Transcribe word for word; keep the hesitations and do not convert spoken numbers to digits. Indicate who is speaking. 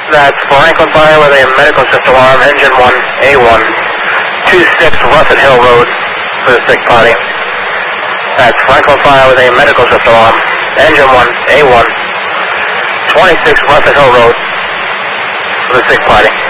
Speaker 1: That's Franklin Fire with a medical assist alarm, engine one, A one, two six Russett Hill Road for the sick potty. That's Franklin Fire with a medical assist alarm, engine one, A one, twenty-six Russett Hill Road for the sick potty.